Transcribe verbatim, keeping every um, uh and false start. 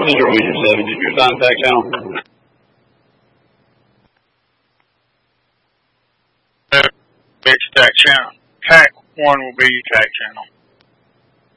is your Region seven? Just your sign tack channel? It's tack channel. Tack one will be your tack channel.